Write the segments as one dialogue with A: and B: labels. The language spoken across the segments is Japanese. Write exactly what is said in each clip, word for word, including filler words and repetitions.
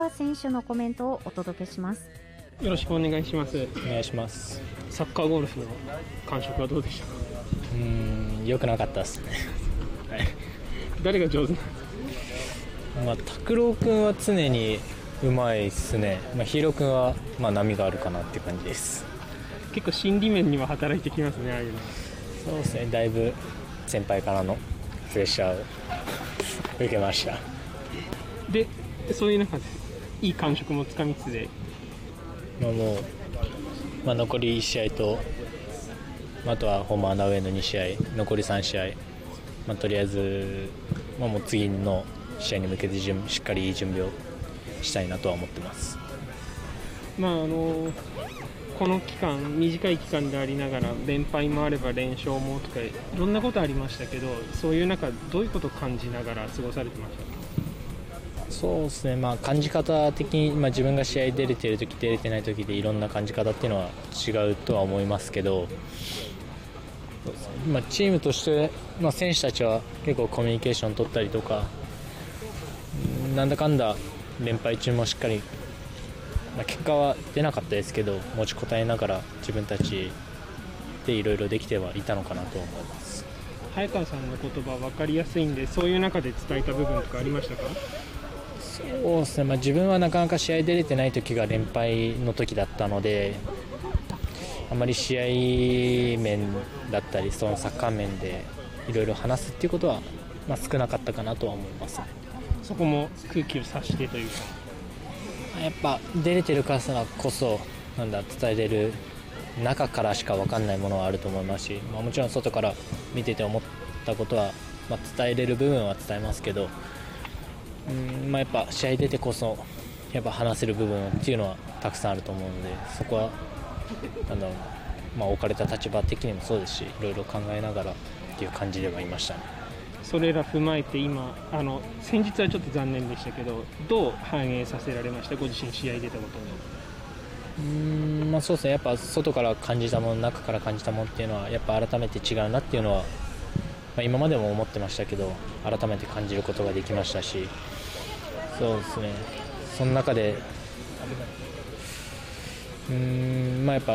A: 選手のコメントをお届けします。
B: よろしくお願いします。
C: お願いします。
B: サッカーゴルフの感触はどうでしたか？
C: うーん、良くなかったですね。はい、
B: 誰が上手なんですか？
C: まあ、拓郎君は常にうまいですね。まあ、ヒーロー君はまあ波があるかなっていう感じです。
B: 結構心理面には働いてきますね、ああいうの。
C: そうですね、だいぶ先輩からのプレッシャーを受けました。
B: で、そういう中でいい感触もつかみつつで、
C: まあ、もう、まあ、残りいち試合と、あとはホームアンダーウェイのに試合、残りさん試合、まあ、とりあえず、まあ、もう次の試合に向けてしっかりいい準備をしたいなとは思ってます。
B: まああのこの期間、短い期間でありながら連敗もあれば連勝もとかいろんなことありましたけど、そういう中どういうことを感じながら過ごされてましたか？
C: そうですね、まあ、感じ方的に、まあ、自分が試合出れてるとき出れてないときでいろんな感じ方っていうのは違うとは思いますけど、まあ、チームとして、まあ、選手たちは結構コミュニケーション取ったりとか、なんだかんだ連敗中もしっかり、まあ、結果は出なかったですけど持ちこたえながら自分たちでいろいろできてはいたのかなと思います。
B: 早川さんの言葉分かりやすいんで、そういう中で伝えた部分とかありましたか？
C: そうですね、まあ、自分はなかなか試合出れてない時が連敗の時だったので、あまり試合面だったりそのサッカー面でいろいろ話すっていうことは、まあ、少なかったかなとは思います。
B: そこも空気を察してというか、
C: やっぱ出れてるからこそなんだ伝えれる、中からしか分かんないものはあると思いますし、まあ、もちろん外から見てて思ったことは、まあ、伝えれる部分は伝えますけど、うん、まあ、やっぱ試合出てこそやっぱ話せる部分っていうのはたくさんあると思うので、そこはなんだろう、まあ、置かれた立場的にもそうですし、いろいろ考えながらっていう感じではいましたね。
B: それら踏まえて今あの先日はちょっと残念でしたけど、どう反映させられました？ご自身試合出たことに。
C: うーん、まあ、そうですね、やっぱ外から感じたもの、中から感じたものっていうのはやっぱ改めて違うなっていうのは、まあ、今までも思ってましたけど改めて感じることができましたし、そうですね、その中でうーん、まあ、やっぱ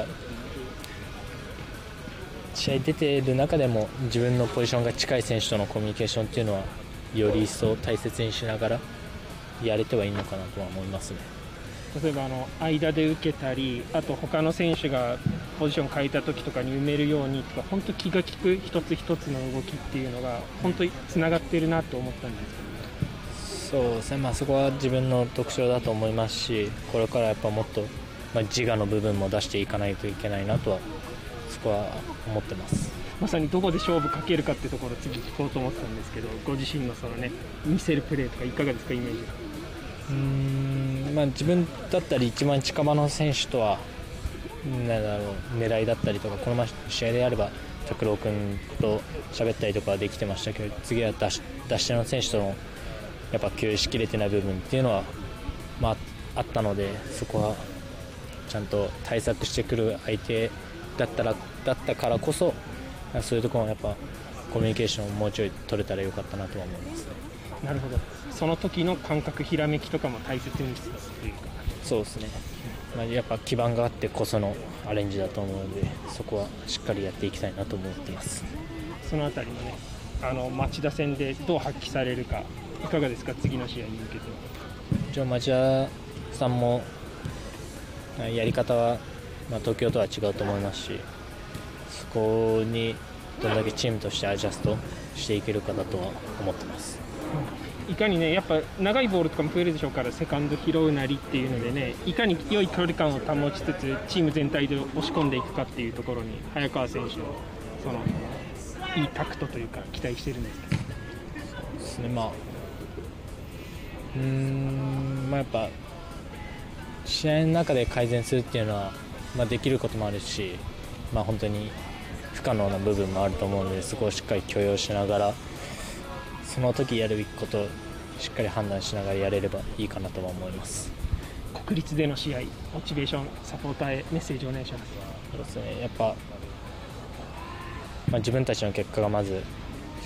C: 試合出ている中でも自分のポジションが近い選手とのコミュニケーションっていうのはより一層大切にしながらやれてはいいのかなとは思いますね。
B: 例えばあの間で受けたり、あと他の選手がポジション変えた時とかに埋めるようにとか、本当気が利く一つ一つの動きっていうのが本当につながっているなと思ったんですけど、
C: そうですね、まあ、そこは自分の特徴だと思いますし、これからやっぱもっと、まあ、自我の部分も出していかないといけないなとはそこは思ってます。
B: まさにどこで勝負かけるかっていうところを次聞こうと思ってたんですけど、ご自身のそのね見せるプレーとかいかがですか？イメージ。
C: うーん、まあ、自分だったり一番近場の選手とはなんだろう、狙いだったりとか、この試合であれば拓郎君と喋ったりとかはできてましたけど、次は出し出し手の選手とのやっぱ共有しきれてない部分っていうのは、まあ、あったので、そこはちゃんと対策してくる相手だったらだったからこそ、そういうところもやっぱコミュニケーションをもうちょい取れたらよかったなとは思いますね。
B: なるほど。その時の感覚、ひらめきとかも大切にしてますというか。
C: そうですね、まあ、やっぱ基盤があってこそのアレンジだと思うので、そこはしっかりやっていきたいなと思ってます。
B: そのあたりもね、あの町田戦でどう発揮されるかいかがですか？次の試合に向けて。
C: 一応町田さんもやり方は、まあ、東京とは違うと思いますし、そこにどれだけチームとしてアジャストしていけるかだとは思ってます。
B: いかにね、やっぱ長いボールとかも増えるでしょうから、セカンド拾うなりっていうのでね、いかに良い距離感を保ちつつチーム全体で押し込んでいくかっていうところに早川選手のそのいいタクトというか期待してるんですけど。
C: そうですね、まあうーん、まあ、やっぱ試合の中で改善するっていうのは、まあ、できることもあるし、まあ、本当に不可能な部分もあると思うので、そこをしっかり許容しながら、その時やるべきことをしっかり判断しながらやれればいいかなとは思います。
B: 国立での試合、モチベーション、サポーターへメッセージをお願いします。
C: そうですね、やっぱ、まあ、自分たちの結果がまず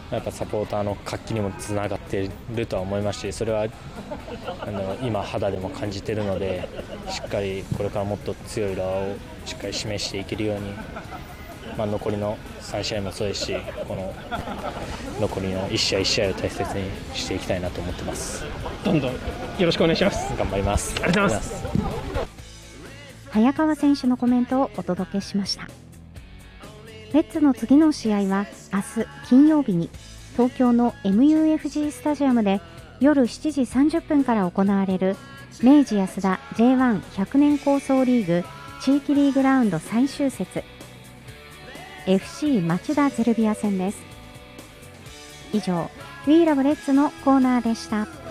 C: やっぱサポーターの活気にもつながっているとは思いますし、それはあの今肌でも感じているので、しっかりこれからもっと強い浦和をしっかり示していけるように、まあ、残りのさん試合もそうですし、この残りのいち試合いち試合を大切にしていきたいなと思ってます。
B: どんどんよろしくお願いします。
C: 頑張ります。
B: ありがとうございます。
A: 早川選手のコメントをお届けしました。レッズの次の試合は明日金曜日に東京の エムユーエフジー スタジアムで夜しちじさんじゅっぷんから行われる明治安田 ジェイワンひゃく 年構想リーグ地域リーグラウンド最終節 エフシー 町田ゼルビア戦です。以上 We Love Reds のコーナーでした。